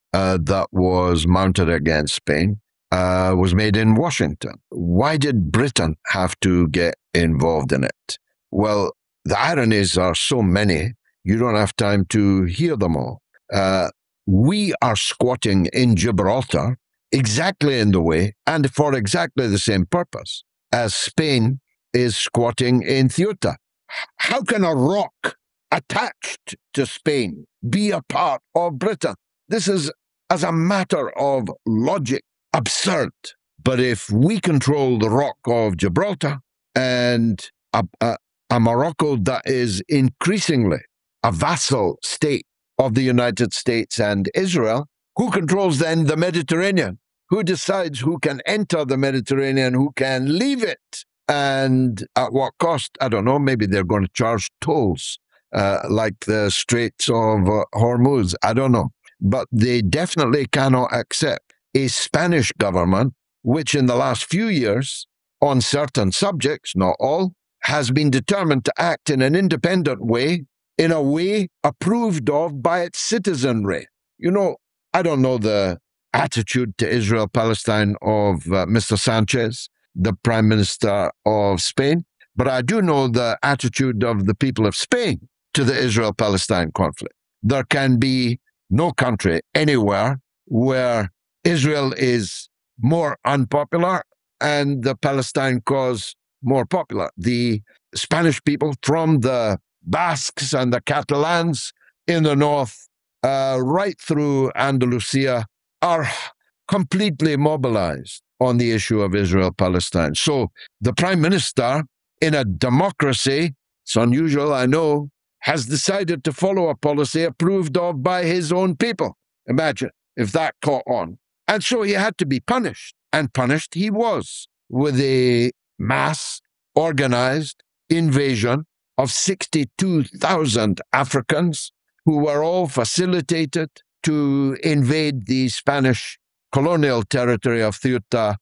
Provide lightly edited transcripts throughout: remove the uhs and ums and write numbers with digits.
that was mounted against Spain was made in Washington. Why did Britain have to get involved in it? Well, the ironies are so many, you don't have time to hear them all. We are squatting in Gibraltar exactly in the way and for exactly the same purpose as Spain is squatting in Ceuta. How can a rock attached to Spain be a part of Britain? This is, as a matter of logic, absurd. But if we control the rock of Gibraltar and a Morocco that is increasingly a vassal state of the United States and Israel, who controls then the Mediterranean? Who decides who can enter the Mediterranean, who can leave it? And at what cost? I don't know. Maybe they're going to charge tolls like the Straits of Hormuz. I don't know. But they definitely cannot accept a Spanish government, which in the last few years, on certain subjects, not all, has been determined to act in an independent way, in a way approved of by its citizenry. You know, I don't know the attitude to Israel-Palestine of Mr. Sanchez, the Prime Minister of Spain, but I do know the attitude of the people of Spain to the Israel-Palestine conflict. There can be no country anywhere where Israel is more unpopular and the Palestine cause more popular. The Spanish people, from the Basques and the Catalans in the north, right through Andalusia, are completely mobilized on the issue of Israel-Palestine. So the Prime Minister, in a democracy, it's unusual, I know, has decided to follow a policy approved of by his own people. Imagine if that caught on. And so he had to be punished, and punished he was, with a mass organized invasion of 62,000 Africans who were all facilitated to invade the Spanish colonial territory of Ceuta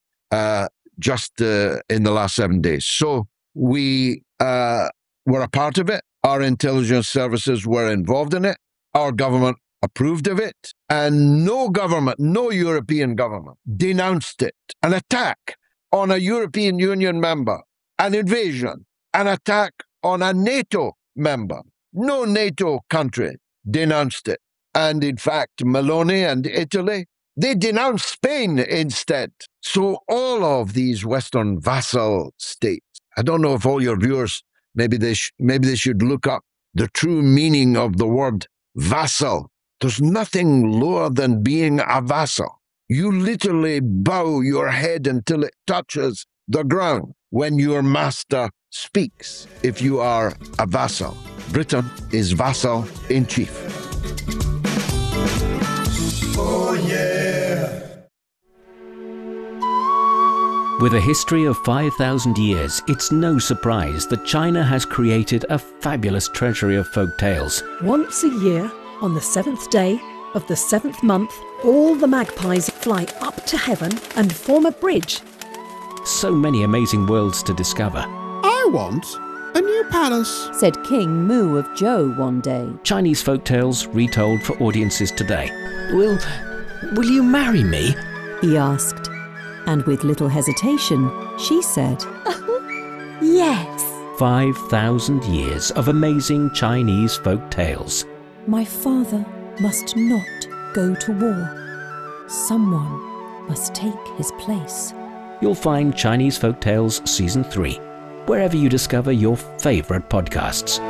just in the last 7 days. So we were a part of it. Our intelligence services were involved in it. Our government approved of it. And no government, no European government denounced it. An attack on a European Union member, an invasion, an attack on a NATO member. No NATO country denounced it. And in fact, Meloni and Italy, they denounced Spain instead. So all of these Western vassal states, I don't know if all your viewers, maybe they should look up the true meaning of the word vassal. There's nothing lower than being a vassal. You literally bow your head until it touches the ground when your master speaks, if you are a vassal. Britain is vassal in chief. Oh, yeah. With a history of 5,000 years, it's no surprise that China has created a fabulous treasury of folk tales. Once a year, on the 7th day of the 7th month, all the magpies fly up to heaven and form a bridge. So many amazing worlds to discover. I want a new palace, said King Mu of Zhou one day. Chinese folk tales retold for audiences today. Will you marry me? He asked. And with little hesitation, she said, yes. 5,000 years of amazing Chinese folk tales. My father must not go to war. Someone must take his place. You'll find Chinese Folk Tales Season 3, wherever you discover your favorite podcasts.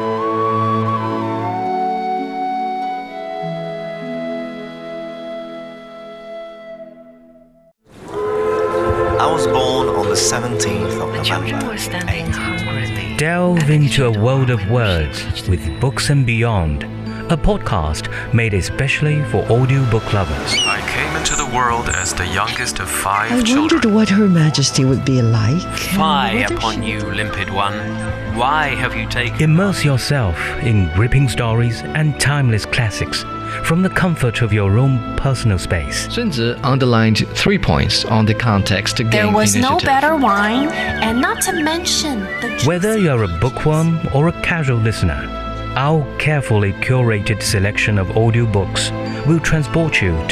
I was born on the 17th of November, 1880. Delve into a world of words with Books and Beyond, a podcast made especially for audiobook lovers. I came into the world as the youngest of 5 children. I wondered what Her Majesty would be like. Fie upon you, limpid one. Why have you taken... Immerse yourself in gripping stories and timeless classics from the comfort of your own personal space. Sun Tzu underlined 3 points on the context to gain There was initiative. no better wine, and not to mention the... Whether you're a bookworm or a casual listener, our carefully curated selection of audiobooks will transport you